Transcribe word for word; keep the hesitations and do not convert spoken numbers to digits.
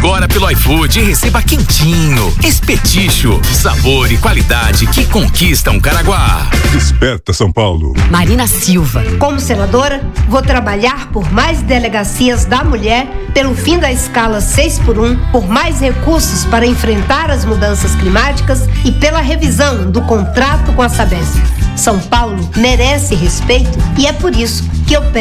agora pelo iFood e receba quentinho. Espeticho, sabor e qualidade que conquistam Caraguá. Desperta São Paulo. Marina Silva. Como senadora, vou trabalhar por mais delegacias da mulher, pelo fim da escala seis por um, por mais recursos para enfrentar as mudanças climáticas e pela revisão do contrato com a Sabesp. São Paulo merece respeito e é por isso que eu peço